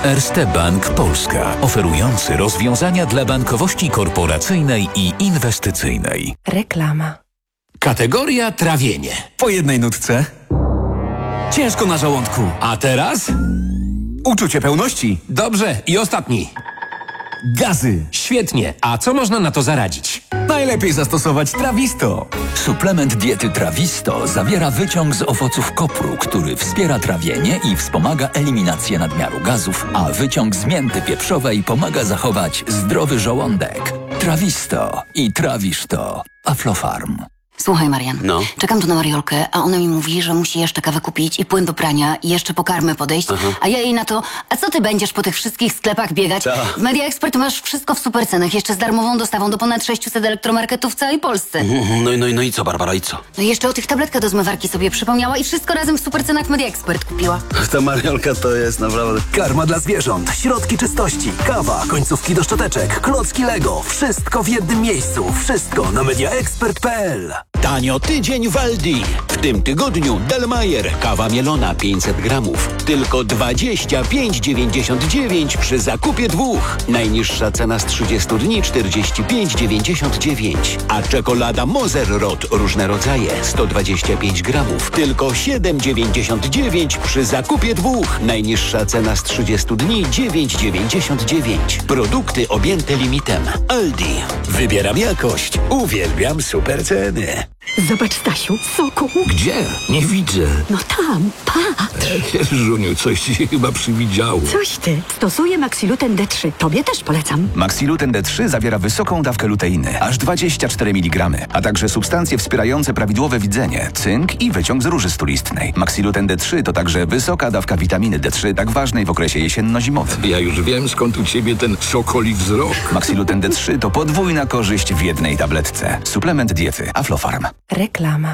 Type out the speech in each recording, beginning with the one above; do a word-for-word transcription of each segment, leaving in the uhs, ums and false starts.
Erste Bank Polska, oferujący rozwiązania dla bankowości korporacyjnej i inwestycyjnej. Reklama. Kategoria trawienie. Po jednej nutce. Ciężko na żołądku. A teraz? Uczucie pełności. Dobrze, i ostatni. Gazy. Świetnie. A co można na to zaradzić? Najlepiej zastosować Trawisto. Suplement diety Trawisto zawiera wyciąg z owoców kopru, który wspiera trawienie i wspomaga eliminację nadmiaru gazów, a wyciąg z mięty pieprzowej pomaga zachować zdrowy żołądek. Trawisto i trawisz to. Aflofarm. Słuchaj, Marian, no. czekam tu na Mariolkę, a ona mi mówi, że musi jeszcze kawę kupić i płyn do prania i jeszcze po karmę podejść, Aha. a ja jej na to, a co ty będziesz po tych wszystkich sklepach biegać? Ta. W Media Expert masz wszystko w super cenach, jeszcze z darmową dostawą do ponad sześciuset elektromarketów w całej Polsce. No i no, no i co, Barbara, i co? No i jeszcze o tych tabletkach do zmywarki sobie przypomniała i wszystko razem w super cenach Media Expert kupiła. Ta Mariolka to jest naprawdę... Karma dla zwierząt, środki czystości, kawa, końcówki do szczoteczek, klocki Lego. Wszystko w jednym miejscu. Wszystko na mediaexpert kropka p l. Tanio tydzień w Aldi. W tym tygodniu Delmayer kawa mielona pięćset gramów. Tylko dwadzieścia pięć dziewięćdziesiąt dziewięć przy zakupie dwóch. Najniższa cena z trzydziestu dni czterdzieści pięć dziewięćdziesiąt dziewięć. A czekolada Moser Rot różne rodzaje sto dwadzieścia pięć gramów. Tylko siedem dziewięćdziesiąt dziewięć przy zakupie dwóch. Najniższa cena z trzydziestu dni dziewięć dziewięćdziesiąt dziewięć. Produkty objęte limitem. Aldi. Wybieram jakość. Uwielbiam super ceny. Zobacz, Stasiu, soku. Gdzie? Nie widzę. No tam, patrz. Żuniu, coś ci się chyba przywidziało. Coś ty. Stosuję Maxiluten D trzy. Tobie też polecam. Maxiluten D trzy zawiera wysoką dawkę luteiny, aż dwadzieścia cztery miligramy, a także substancje wspierające prawidłowe widzenie, cynk i wyciąg z róży stulistnej. Maxiluten D trzy to także wysoka dawka witaminy D trzy, tak ważnej w okresie jesienno-zimowym. Ja już wiem, skąd u ciebie ten sokoli wzrok. Maxiluten D trzy to podwójna korzyść w jednej tabletce. Suplement diety Aflofarm. Reklama.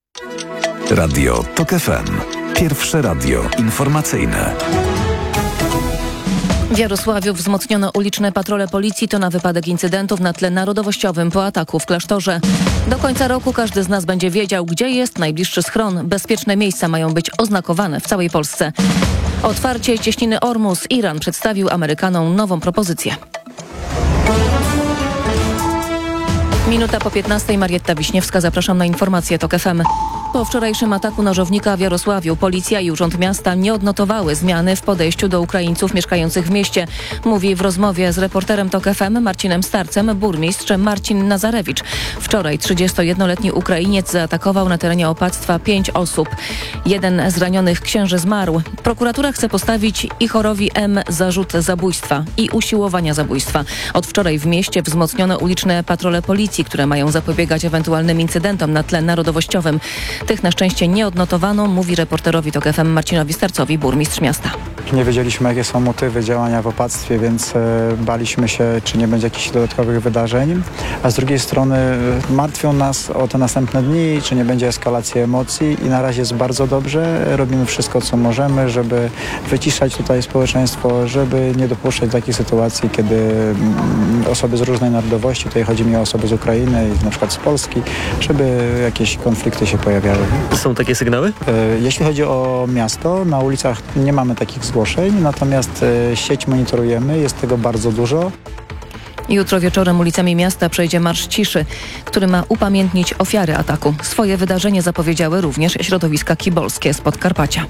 Radio Tok F M. Pierwsze radio informacyjne. W Jarosławiu wzmocniono uliczne patrole policji to na wypadek incydentów na tle narodowościowym po ataku w klasztorze. Do końca roku każdy z nas będzie wiedział, gdzie jest najbliższy schron. Bezpieczne miejsca mają być oznakowane w całej Polsce. Otwarcie cieśniny Ormus. Iran przedstawił Amerykanom nową propozycję. Minuta po piętnastej. Marietta Wiśniewska, zapraszam na informacje Tok F M. Po wczorajszym ataku nożownika w Jarosławiu policja i Urząd Miasta nie odnotowały zmiany w podejściu do Ukraińców mieszkających w mieście. Mówi w rozmowie z reporterem Tok F M Marcinem Starcem burmistrz Marcin Nazarewicz. Wczoraj trzydziestojednoletni Ukrainiec zaatakował na terenie opactwa pięć osób. Jeden z ranionych księży zmarł. Prokuratura chce postawić Ichorowi M. zarzut zabójstwa i usiłowania zabójstwa. Od wczoraj w mieście wzmocniono uliczne patrole policji, które mają zapobiegać ewentualnym incydentom na tle narodowościowym. Tych na szczęście nie odnotowano, mówi reporterowi Tok F M Marcinowi Starcowi burmistrz miasta. Nie wiedzieliśmy, jakie są motywy działania w opactwie, więc e, baliśmy się, czy nie będzie jakichś dodatkowych wydarzeń. A z drugiej strony e, martwią nas o te następne dni, czy nie będzie eskalacji emocji i na razie jest bardzo dobrze. Robimy wszystko, co możemy, żeby wyciszać tutaj społeczeństwo, żeby nie dopuszczać takich sytuacji, kiedy mm, osoby z różnej narodowości, tutaj chodzi mi o osoby z Ukrainy i na przykład z Polski, żeby jakieś konflikty się pojawiały. Są takie sygnały? Jeśli chodzi o miasto, na ulicach nie mamy takich zgłoszeń, natomiast sieć monitorujemy, jest tego bardzo dużo. Jutro wieczorem ulicami miasta przejdzie Marsz Ciszy, który ma upamiętnić ofiary ataku. Swoje wydarzenie zapowiedziały również środowiska kibolskie z Podkarpacia.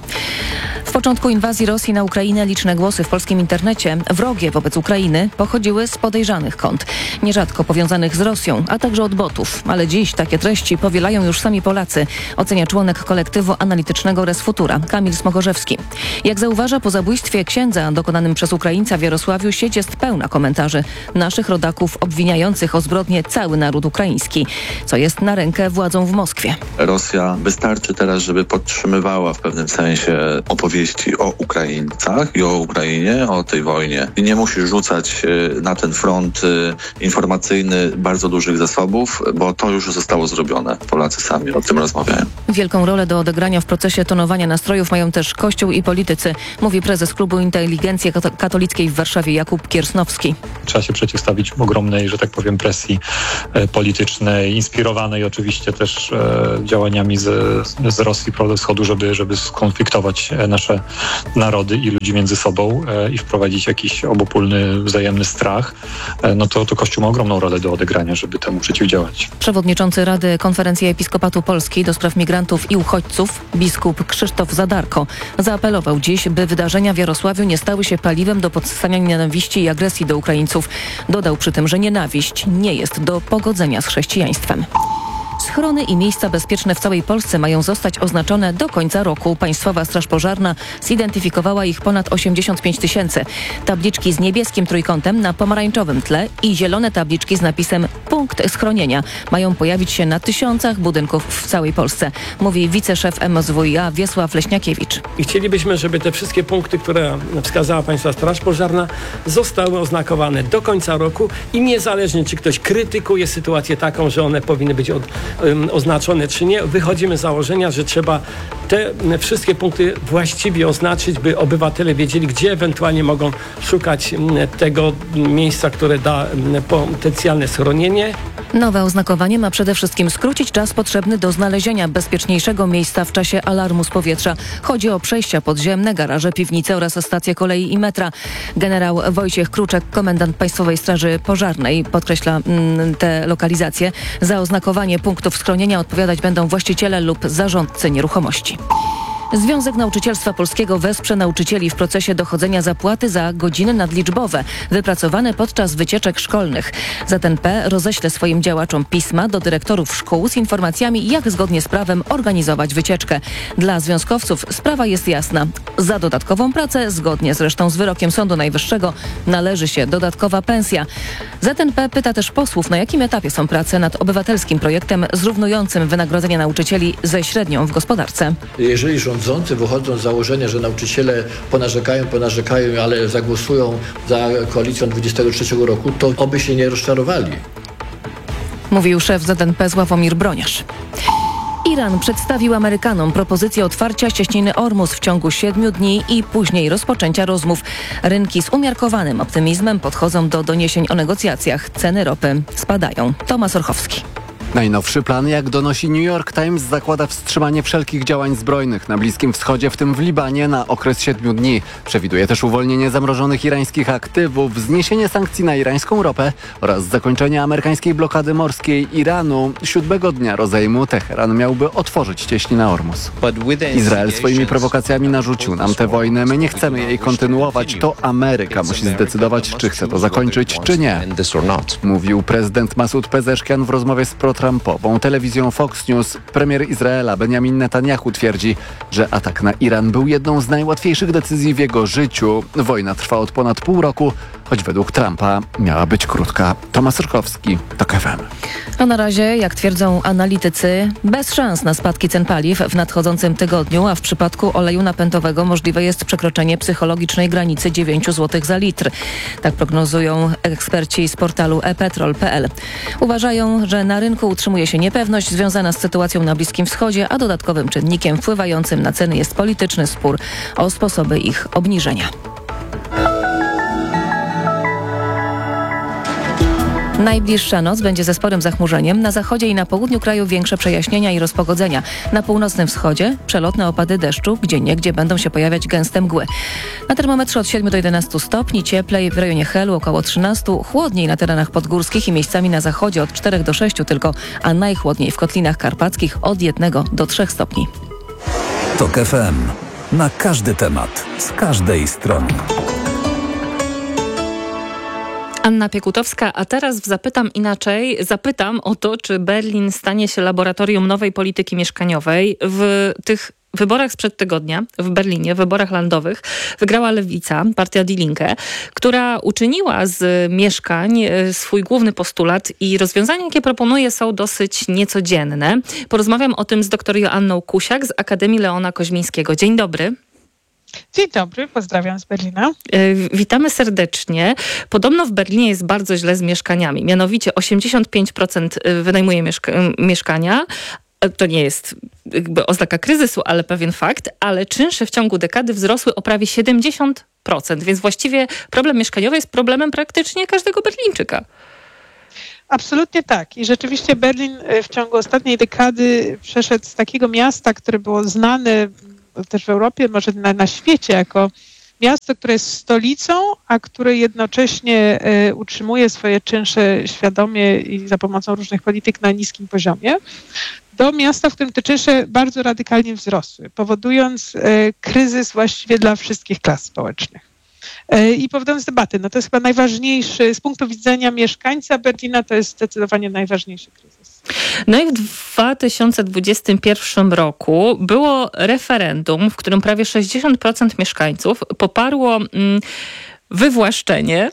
W początku inwazji Rosji na Ukrainę liczne głosy w polskim internecie wrogie wobec Ukrainy pochodziły z podejrzanych kont, nierzadko powiązanych z Rosją, a także od botów. Ale dziś takie treści powielają już sami Polacy, ocenia członek kolektywu analitycznego Res Futura, Kamil Smogorzewski. Jak zauważa, po zabójstwie księdza dokonanym przez Ukraińca w Jarosławiu sieć jest pełna komentarzy naszych rodaków obwiniających o zbrodnię cały naród ukraiński, co jest na rękę władzom w Moskwie. Rosja wystarczy teraz, żeby podtrzymywała w pewnym sensie opowieści o Ukraińcach i o Ukrainie, o tej wojnie. I nie musi rzucać na ten front informacyjny bardzo dużych zasobów, bo to już zostało zrobione. Polacy sami o tym rozmawiają. Wielką rolę do odegrania w procesie tonowania nastrojów mają też Kościół i politycy, mówi prezes Klubu Inteligencji Katolickiej w Warszawie Jakub Kiersnowski. Trzeba się przeciwstawić wystawić ogromnej, że tak powiem, presji politycznej, inspirowanej oczywiście też działaniami z, z Rosji Wschodu, żeby, żeby skonfliktować nasze narody i ludzi między sobą i wprowadzić jakiś obopólny, wzajemny strach, no to, to Kościół ma ogromną rolę do odegrania, żeby temu przeciwdziałać. Przewodniczący Rady Konferencji Episkopatu Polski do spraw migrantów i uchodźców, biskup Krzysztof Zadarko, zaapelował dziś, by wydarzenia w Jarosławiu nie stały się paliwem do podsycania nienawiści i agresji do Ukraińców. Dodał przy tym, że nienawiść nie jest do pogodzenia z chrześcijaństwem. Schrony i miejsca bezpieczne w całej Polsce mają zostać oznaczone do końca roku. Państwowa Straż Pożarna zidentyfikowała ich ponad osiemdziesiąt pięć tysięcy. Tabliczki z niebieskim trójkątem na pomarańczowym tle i zielone tabliczki z napisem punkt schronienia mają pojawić się na tysiącach budynków w całej Polsce, mówi wiceszef M S W i A Wiesław Leśniakiewicz. I chcielibyśmy, żeby te wszystkie punkty, które wskazała Państwa Straż Pożarna, zostały oznakowane do końca roku i niezależnie, czy ktoś krytykuje sytuację taką, że one powinny być od oznaczone czy nie, wychodzimy z założenia, że trzeba te wszystkie punkty właściwie oznaczyć, by obywatele wiedzieli, gdzie ewentualnie mogą szukać tego miejsca, które da potencjalne schronienie. Nowe oznakowanie ma przede wszystkim skrócić czas potrzebny do znalezienia bezpieczniejszego miejsca w czasie alarmu z powietrza. Chodzi o przejścia podziemne, garaże, piwnice oraz stacje kolei i metra. Generał Wojciech Kruczek, komendant Państwowej Straży Pożarnej, podkreśla mm, te lokalizacje. Za oznakowanie punktów schronienia odpowiadać będą właściciele lub zarządcy nieruchomości. Związek Nauczycielstwa Polskiego wesprze nauczycieli w procesie dochodzenia zapłaty za godziny nadliczbowe wypracowane podczas wycieczek szkolnych. Z N P roześle swoim działaczom pisma do dyrektorów szkół z informacjami, jak zgodnie z prawem organizować wycieczkę. Dla związkowców sprawa jest jasna. Za dodatkową pracę, zgodnie zresztą z wyrokiem Sądu Najwyższego, należy się dodatkowa pensja. Z N P pyta też posłów, na jakim etapie są prace nad obywatelskim projektem zrównującym wynagrodzenia nauczycieli ze średnią w gospodarce. Jeżeli rząd Rządzący wychodzą z założenia, że nauczyciele ponarzekają, ponarzekają, ale zagłosują za koalicją dwudziestego trzeciego roku, to oby się nie rozczarowali. Mówił szef Z N P Sławomir Broniarz. Iran przedstawił Amerykanom propozycję otwarcia cieśniny Ormus w ciągu siedmiu dni i później rozpoczęcia rozmów. Rynki z umiarkowanym optymizmem podchodzą do doniesień o negocjacjach. Ceny ropy spadają. Tomasz Orchowski. Najnowszy plan, jak donosi New York Times, zakłada wstrzymanie wszelkich działań zbrojnych na Bliskim Wschodzie, w tym w Libanie, na okres siedmiu dni. Przewiduje też uwolnienie zamrożonych irańskich aktywów, zniesienie sankcji na irańską ropę oraz zakończenie amerykańskiej blokady morskiej Iranu. Siódmego dnia rozejmu Teheran miałby otworzyć cieśninę Ormus. Izrael swoimi prowokacjami narzucił nam tę wojnę. My nie chcemy jej kontynuować. To Ameryka musi zdecydować, czy chce to zakończyć, czy nie. Mówił prezydent Masud Pezeszkian w rozmowie z pro Trumpową telewizją Fox News. Premier Izraela Benjamin Netanyahu twierdzi, że atak na Iran był jedną z najłatwiejszych decyzji w jego życiu. Wojna trwa od ponad pół roku, choć według Trumpa miała być krótka. Tomasz Rykowski, TOK F M. A na razie, jak twierdzą analitycy, bez szans na spadki cen paliw w nadchodzącym tygodniu, a w przypadku oleju napędowego możliwe jest przekroczenie psychologicznej granicy dziewięć złotych za litr. Tak prognozują eksperci z portalu e petrol kropka p l. Uważają, że na rynku utrzymuje się niepewność związana z sytuacją na Bliskim Wschodzie, a dodatkowym czynnikiem wpływającym na ceny jest polityczny spór o sposoby ich obniżenia. Najbliższa noc będzie ze sporym zachmurzeniem. Na zachodzie i na południu kraju większe przejaśnienia i rozpogodzenia. Na północnym wschodzie przelotne opady deszczu, gdzieniegdzie będą się pojawiać gęste mgły. Na termometrze od siedmiu do jedenastu stopni, cieplej w rejonie Helu około trzynastu, chłodniej na terenach podgórskich i miejscami na zachodzie od czterech do sześciu tylko, a najchłodniej w kotlinach karpackich od jednego do trzech stopni. TOK F M. Na każdy temat, z każdej strony. Anna Piekutowska, a teraz Zapytam Inaczej zapytam o to, czy Berlin stanie się laboratorium nowej polityki mieszkaniowej. W tych wyborach sprzed tygodnia w Berlinie, w wyborach landowych, wygrała Lewica, partia Die Linke, która uczyniła z mieszkań swój główny postulat i rozwiązania, jakie proponuje, są dosyć niecodzienne. Porozmawiam o tym z dr Joanną Kusiak z Akademii Leona Koźmińskiego. Dzień dobry. Dzień dobry, pozdrawiam z Berlina. Witamy serdecznie. Podobno w Berlinie jest bardzo źle z mieszkaniami. Mianowicie osiemdziesiąt pięć procent wynajmuje mieszka- mieszkania. To nie jest jakby oznaka kryzysu, ale pewien fakt. Ale czynsze w ciągu dekady wzrosły o prawie siedemdziesiąt procent, więc właściwie problem mieszkaniowy jest problemem praktycznie każdego Berlińczyka. Absolutnie tak. I rzeczywiście Berlin w ciągu ostatniej dekady przeszedł z takiego miasta, które było znane też w Europie, może na, na świecie, jako miasto, które jest stolicą, a które jednocześnie y, utrzymuje swoje czynsze świadomie i za pomocą różnych polityk na niskim poziomie, do miasta, w którym te czynsze bardzo radykalnie wzrosły, powodując y, kryzys właściwie dla wszystkich klas społecznych. I powodując debaty. No to jest chyba najważniejszy, z punktu widzenia mieszkańca Berlina, to jest zdecydowanie najważniejszy kryzys. No i w dwa tysiące dwudziestym pierwszym roku było referendum, w którym prawie sześćdziesiąt procent mieszkańców poparło mm, wywłaszczenie,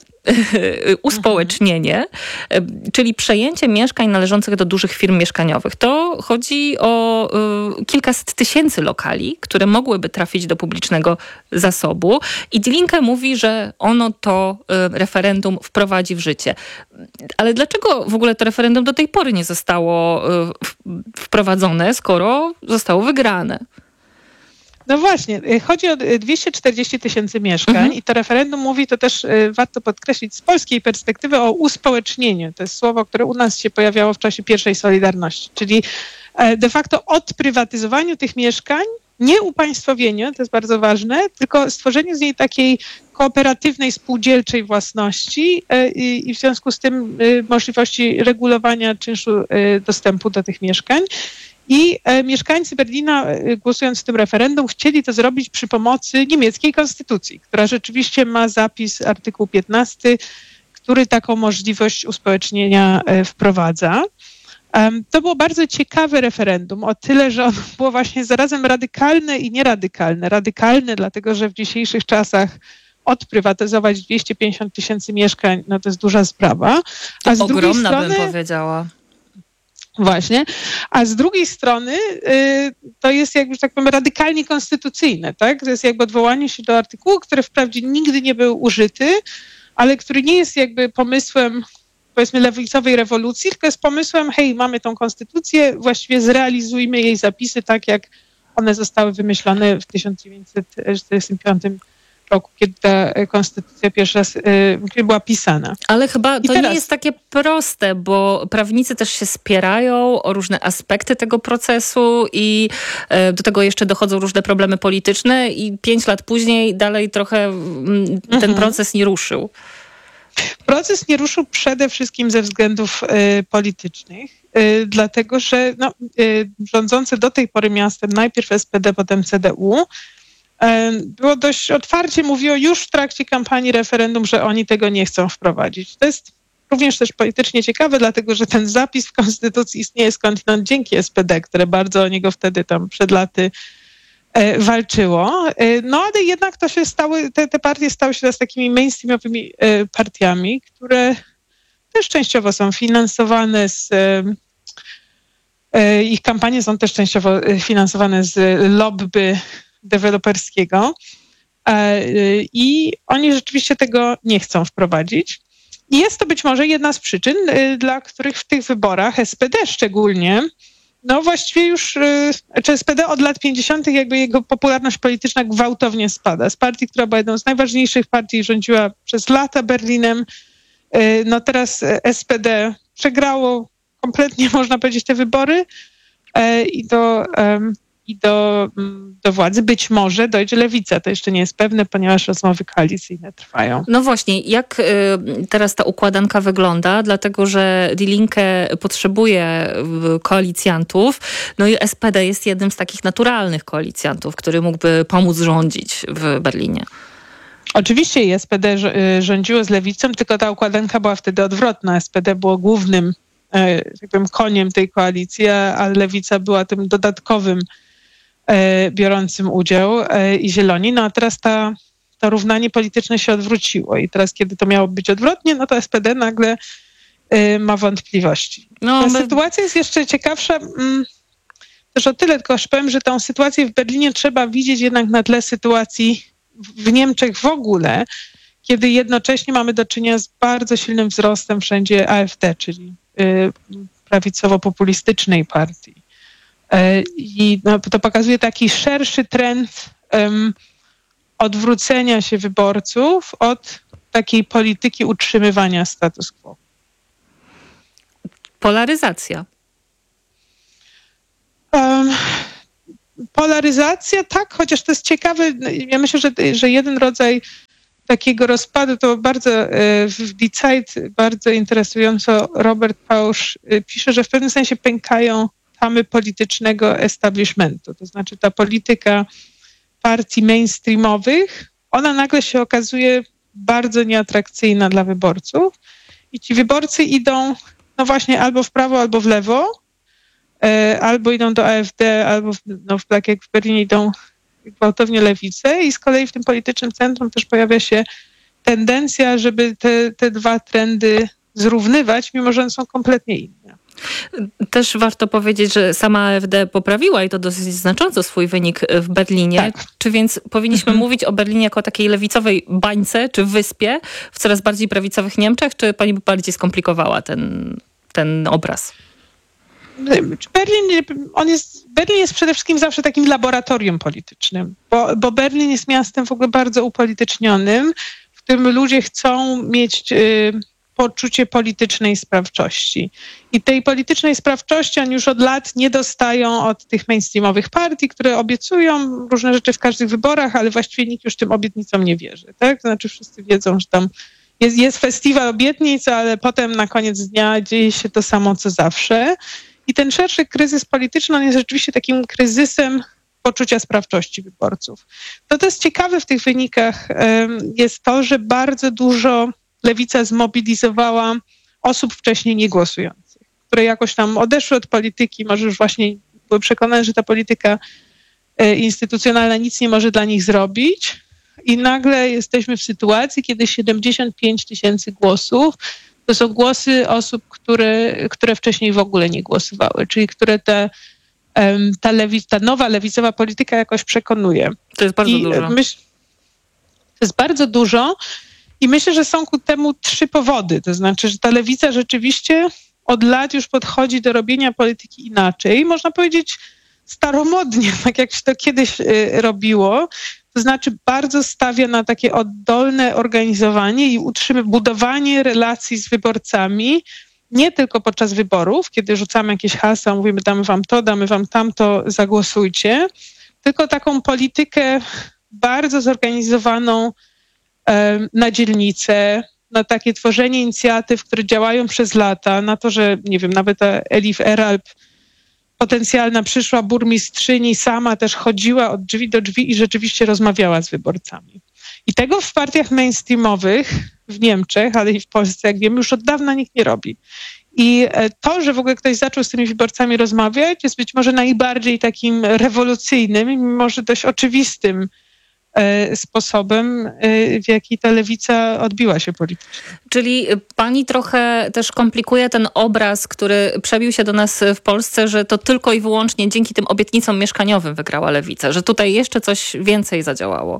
uspołecznienie, czyli przejęcie mieszkań należących do dużych firm mieszkaniowych. To chodzi o y, kilkaset tysięcy lokali, które mogłyby trafić do publicznego zasobu i Die Linke mówi, że ono to y, referendum wprowadzi w życie. Ale dlaczego w ogóle to referendum do tej pory nie zostało y, wprowadzone, skoro zostało wygrane? No właśnie, chodzi o dwieście czterdzieści tysięcy mieszkań mhm. i to referendum mówi, to też y, warto podkreślić z polskiej perspektywy, o uspołecznieniu. To jest słowo, które u nas się pojawiało w czasie pierwszej Solidarności, czyli y, de facto odprywatyzowaniu tych mieszkań, nie upaństwowieniu, to jest bardzo ważne, tylko stworzeniu z niej takiej kooperatywnej, spółdzielczej własności y, i w związku z tym y, możliwości regulowania czynszu y, dostępu do tych mieszkań. I e, mieszkańcy Berlina, e, głosując w tym referendum, chcieli to zrobić przy pomocy niemieckiej konstytucji, która rzeczywiście ma zapis artykuł piętnasty, który taką możliwość uspołecznienia e, wprowadza. E, to było bardzo ciekawe referendum, o tyle, że ono było właśnie zarazem radykalne i nieradykalne. Radykalne, dlatego że w dzisiejszych czasach odprywatyzować dwieście pięćdziesiąt tysięcy mieszkań, no to jest duża sprawa. To A z drugiej ogromna, strony, bym powiedziała. Właśnie, a z drugiej strony y, to jest jakby, że tak powiem, radykalnie konstytucyjne, tak? To jest jakby odwołanie się do artykułu, który wprawdzie nigdy nie był użyty, ale który nie jest jakby pomysłem, powiedzmy, lewicowej rewolucji, tylko jest pomysłem, hej, mamy tą konstytucję, właściwie zrealizujmy jej zapisy tak, jak one zostały wymyślone w tysiąc dziewięćset czterdziestym piątym roku, kiedy ta konstytucja pierwszy raz y, była pisana. Ale chyba to teraz... nie jest takie proste, bo prawnicy też się spierają o różne aspekty tego procesu i y, do tego jeszcze dochodzą różne problemy polityczne i pięć lat później dalej trochę mm, ten mhm. proces nie ruszył. Proces nie ruszył przede wszystkim ze względów y, politycznych, y, dlatego że no, y, rządzące do tej pory miastem, najpierw S P D, potem C D U, było dość otwarcie, mówiło już w trakcie kampanii referendum, że oni tego nie chcą wprowadzić. To jest również też politycznie ciekawe, dlatego że ten zapis w Konstytucji istnieje skądinąd dzięki S P D, które bardzo o niego wtedy tam przed laty e, walczyło. E, no ale jednak to się stały, te, te partie stały się teraz takimi mainstreamowymi e, partiami, które też częściowo są finansowane z... E, ich kampanie są też częściowo finansowane z lobby deweloperskiego i oni rzeczywiście tego nie chcą wprowadzić. I jest to być może jedna z przyczyn, dla których w tych wyborach S P D szczególnie, no właściwie już, czy S P D od lat pięćdziesiątych jakby jego popularność polityczna gwałtownie spada. Z partii, która była jedną z najważniejszych partii, rządziła przez lata Berlinem, no teraz S P D przegrało kompletnie, można powiedzieć, te wybory i do... i do, do władzy być może dojdzie lewica. To jeszcze nie jest pewne, ponieważ rozmowy koalicyjne trwają. No właśnie, jak y, teraz ta układanka wygląda? Dlatego, że Die Linke potrzebuje y, koalicjantów, no i S P D jest jednym z takich naturalnych koalicjantów, który mógłby pomóc rządzić w Berlinie. Oczywiście S P D rządziło z lewicą, tylko ta układanka była wtedy odwrotna. S P D było głównym, tak powiem, koniem tej koalicji, a lewica była tym dodatkowym biorącym udział i Zieloni. No a teraz ta, to równanie polityczne się odwróciło i teraz, kiedy to miało być odwrotnie, no to S P D nagle y, ma wątpliwości. No, ta my... sytuacja jest jeszcze ciekawsza mm, też o tyle, tylko już powiem, że tą sytuację w Berlinie trzeba widzieć jednak na tle sytuacji w Niemczech w ogóle, kiedy jednocześnie mamy do czynienia z bardzo silnym wzrostem wszędzie A F D, czyli y, prawicowo-populistycznej partii. I no, to pokazuje taki szerszy trend um, odwrócenia się wyborców od takiej polityki utrzymywania status quo. Polaryzacja. Um, polaryzacja, tak, chociaż to jest ciekawe. Ja myślę, że, że jeden rodzaj takiego rozpadu to bardzo w Die Zeit bardzo interesująco Robert Pausch pisze, że w pewnym sensie pękają tamy politycznego establishmentu. To znaczy ta polityka partii mainstreamowych, ona nagle się okazuje bardzo nieatrakcyjna dla wyborców i ci wyborcy idą no właśnie albo w prawo, albo w lewo, albo idą do A F D, albo w, no, tak jak w Berlinie idą gwałtownie lewicę i z kolei w tym politycznym centrum też pojawia się tendencja, żeby te, te dwa trendy zrównywać, mimo że one są kompletnie inne. Też warto powiedzieć, że sama A F D poprawiła i to dosyć znacząco swój wynik w Berlinie. Tak. Czy więc powinniśmy mhm. mówić o Berlinie jako o takiej lewicowej bańce czy wyspie w coraz bardziej prawicowych Niemczech, czy pani by bardziej skomplikowała ten, ten obraz? Berlin, on jest, Berlin jest przede wszystkim zawsze takim laboratorium politycznym, bo, bo Berlin jest miastem w ogóle bardzo upolitycznionym, w którym ludzie chcą mieć y, poczucie politycznej sprawczości. I tej politycznej sprawczości oni już od lat nie dostają od tych mainstreamowych partii, które obiecują różne rzeczy w każdych wyborach, ale właściwie nikt już tym obietnicom nie wierzy. Tak? To znaczy wszyscy wiedzą, że tam jest, jest festiwal obietnic, ale potem na koniec dnia dzieje się to samo, co zawsze. I ten szerszy kryzys polityczny, on jest rzeczywiście takim kryzysem poczucia sprawczości wyborców. To, co jest ciekawe w tych wynikach jest to, że bardzo dużo lewica zmobilizowała osób wcześniej niegłosujących, które jakoś tam odeszły od polityki, może już właśnie były przekonane, że ta polityka instytucjonalna nic nie może dla nich zrobić i nagle jesteśmy w sytuacji, kiedy siedemdziesiąt pięć tysięcy głosów to są głosy osób, które, które wcześniej w ogóle nie głosowały, czyli które te, ta, lewi, ta nowa lewicowa polityka jakoś przekonuje. To jest bardzo I dużo. Myśl, to jest bardzo dużo i myślę, że są ku temu trzy powody. To znaczy, że ta lewica rzeczywiście od lat już podchodzi do robienia polityki inaczej. Można powiedzieć staromodnie, tak jak się to kiedyś robiło. To znaczy bardzo stawia na takie oddolne organizowanie i utrzymy, budowanie relacji z wyborcami, nie tylko podczas wyborów, kiedy rzucamy jakieś hasła, mówimy damy wam to, damy wam tamto, zagłosujcie, tylko taką politykę bardzo zorganizowaną e, na dzielnice, na takie tworzenie inicjatyw, które działają przez lata, na to, że nie wiem, nawet ta Elif Eralp, potencjalna przyszła burmistrzyni, sama też chodziła od drzwi do drzwi i rzeczywiście rozmawiała z wyborcami. I tego w partiach mainstreamowych w Niemczech, ale i w Polsce, jak wiemy, już od dawna nikt nie robi. I to, że w ogóle ktoś zaczął z tymi wyborcami rozmawiać, jest być może najbardziej takim rewolucyjnym, mimo że dość oczywistym sposobem, w jaki ta lewica odbiła się politycznie. Czyli pani trochę też komplikuje ten obraz, który przebił się do nas w Polsce, że to tylko i wyłącznie dzięki tym obietnicom mieszkaniowym wygrała lewica, że tutaj jeszcze coś więcej zadziałało.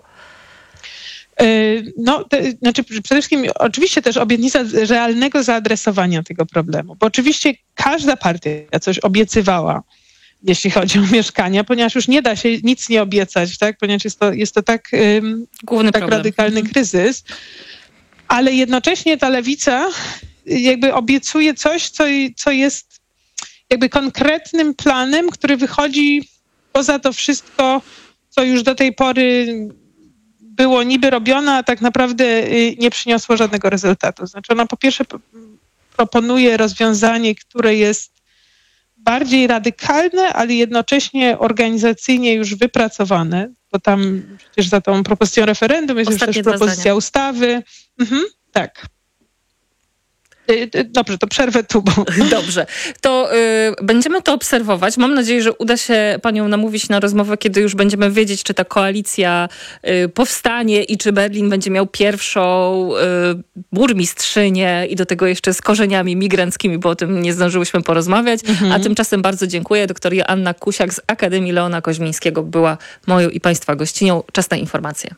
No, to, znaczy przede wszystkim oczywiście też obietnica realnego zaadresowania tego problemu, bo oczywiście każda partia coś obiecywała, jeśli chodzi o mieszkania, ponieważ już nie da się nic nie obiecać, tak? Ponieważ jest to, jest to tak, um, Główny tak radykalny kryzys, ale jednocześnie ta lewica jakby obiecuje coś, co, co jest jakby konkretnym planem, który wychodzi poza to wszystko, co już do tej pory było niby robione, a tak naprawdę nie przyniosło żadnego rezultatu. Znaczy ona po pierwsze proponuje rozwiązanie, które jest bardziej radykalne, ale jednocześnie organizacyjnie już wypracowane, bo tam przecież za tą propozycją referendum jest Ostatnie już też propozycja zdania. ustawy. Mhm, tak. Dobrze, to przerwę tu. Bo... Dobrze, to y, będziemy to obserwować. Mam nadzieję, że uda się panią namówić na rozmowę, kiedy już będziemy wiedzieć, czy ta koalicja y, powstanie i czy Berlin będzie miał pierwszą y, burmistrzynię i do tego jeszcze z korzeniami migranckimi, bo o tym nie zdążyłyśmy porozmawiać. Mhm. A tymczasem bardzo dziękuję. Doktor Joanna Kusiak z Akademii Leona Koźmińskiego była moją i państwa gościnią. Czas na informacje.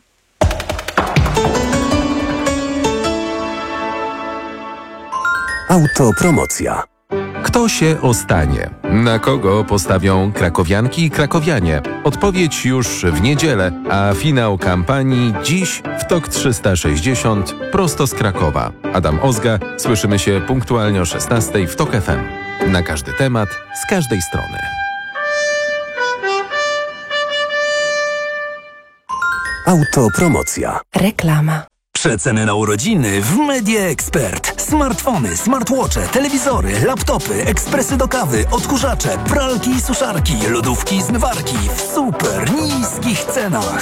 Autopromocja. Kto się ostanie? Na kogo postawią krakowianki i krakowianie? Odpowiedź już w niedzielę, a finał kampanii dziś w TOK trzysta sześćdziesiąt prosto z Krakowa. Adam Ozga, słyszymy się punktualnie o szesnastej w TOK F M. Na każdy temat, z każdej strony. Autopromocja. Reklama. Przeceny na urodziny w Media Expert. Smartfony, smartwatche, telewizory, laptopy, ekspresy do kawy, odkurzacze, pralki i suszarki, lodówki i zmywarki w super niskich cenach.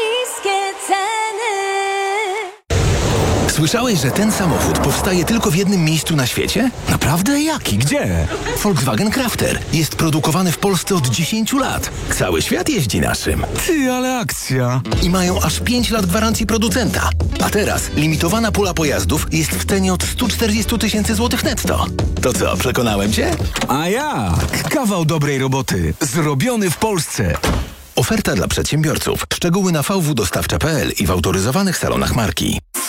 Słyszałeś, że ten samochód powstaje tylko w jednym miejscu na świecie? Naprawdę? Jaki? Gdzie? Volkswagen Crafter. Jest produkowany w Polsce od dziesięciu lat. Cały świat jeździ naszym. Ty, ale akcja! I mają aż pięć lat gwarancji producenta. A teraz limitowana pula pojazdów jest w cenie od stu czterdziestu tysięcy złotych netto. To co, przekonałem cię? A jak? Kawał dobrej roboty. Zrobiony w Polsce. Oferta dla przedsiębiorców. Szczegóły na v w dostawcza kropka p l i w autoryzowanych salonach marki.